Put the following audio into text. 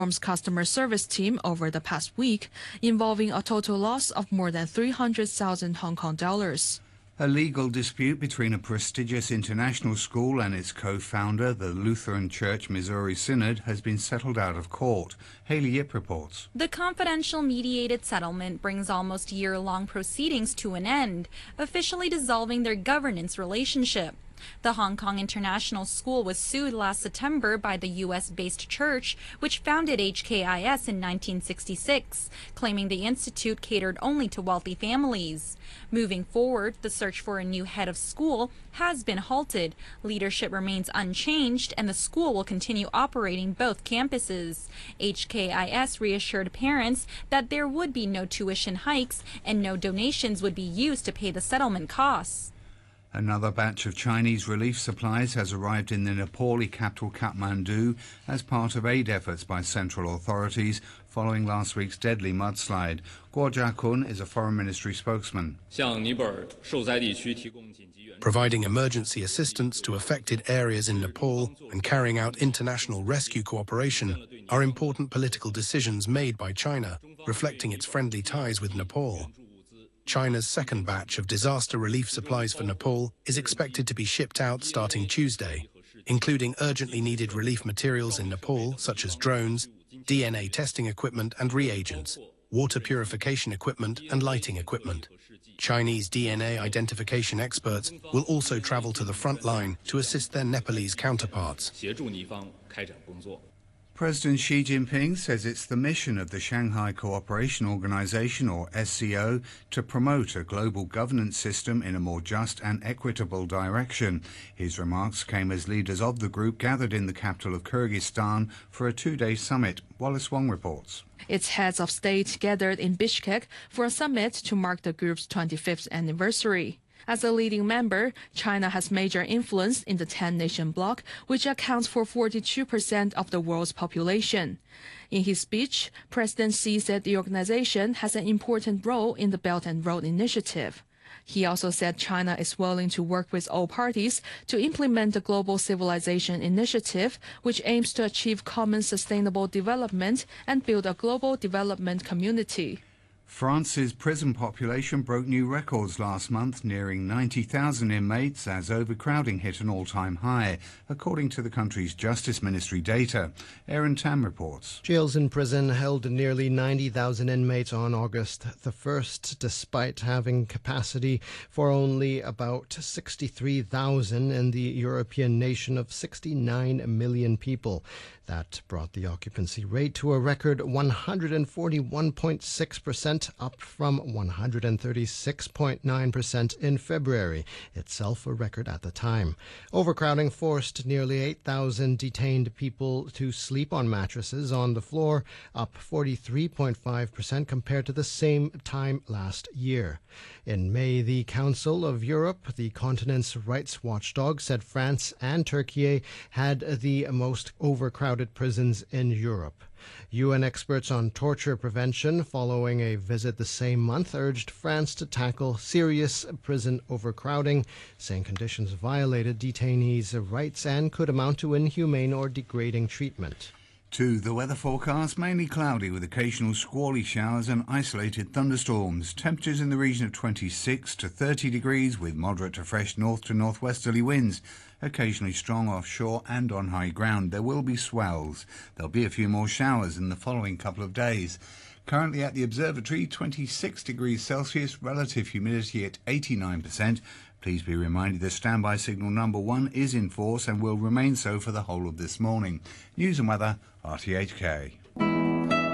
customer service team over the past week, involving a total loss of more than 300,000 Hong Kong dollars. A legal dispute between a prestigious international school and its co-founder, the Lutheran Church Missouri Synod, has been settled out of court. Hayley Yip reports. The confidential mediated settlement brings almost year-long proceedings to an end, officially dissolving their governance relationship. The Hong Kong International School was sued last September by the U.S.-based church, which founded HKIS in 1966, claiming the institute catered only to wealthy families. Moving forward, the search for a new head of school has been halted. Leadership remains unchanged, and the school will continue operating both campuses. HKIS reassured parents that there would be no tuition hikes and no donations would be used to pay the settlement costs. Another batch of Chinese relief supplies has arrived in the Nepali capital Kathmandu as part of aid efforts by central authorities following last week's deadly mudslide. Guo Jiakun is a foreign ministry spokesman. Providing emergency assistance to affected areas in Nepal and carrying out international rescue cooperation are important political decisions made by China, reflecting its friendly ties with Nepal. China's second batch of disaster relief supplies for Nepal is expected to be shipped out starting Tuesday, including urgently needed relief materials in Nepal such as drones, DNA testing equipment and reagents, water purification equipment and lighting equipment. Chinese DNA identification experts will also travel to the front line to assist their Nepalese counterparts. President Xi Jinping says it's the mission of the Shanghai Cooperation Organization, or SCO, to promote a global governance system in a more just and equitable direction. His remarks came as leaders of the group gathered in the capital of Kyrgyzstan for a two-day summit. Wallace Wong reports. Its heads of state gathered in Bishkek for a summit to mark the group's 25th anniversary. As a leading member, China has major influence in the 10-nation bloc, which accounts for 42% of the world's population. In his speech, President Xi said the organization has an important role in the Belt and Road Initiative. He also said China is willing to work with all parties to implement the Global Civilization Initiative, which aims to achieve common sustainable development and build a global development community. France's prison population broke new records last month, nearing 90,000 inmates as overcrowding hit an all-time high, according to the country's Justice Ministry data. Aaron Tam reports. Jails in prison held nearly 90,000 inmates on August the 1st, despite having capacity for only about 63,000 in the European nation of 69 million people. That brought the occupancy rate to a record 141.6%, up from 136.9% in February, itself a record at the time. Overcrowding forced nearly 8,000 detained people to sleep on mattresses on the floor, up 43.5% compared to the same time last year. In May, the Council of Europe, the continent's rights watchdog, said France and Turkey had the most overcrowded prisons in Europe. UN experts on torture prevention, following a visit the same month, urged France to tackle serious prison overcrowding, saying conditions violated detainees' rights and could amount to inhumane or degrading treatment. To the weather forecast, mainly cloudy with occasional squally showers and isolated thunderstorms. Temperatures in the region of 26 to 30 degrees with moderate to fresh north to northwesterly winds. Occasionally strong offshore and on high ground. There will be swells. There'll be a few more showers in the following couple of days. Currently at the observatory, 26 degrees Celsius, relative humidity at 89%. Please be reminded that standby signal number 1 is in force and will remain so for the whole of this morning. News and weather, RTHK.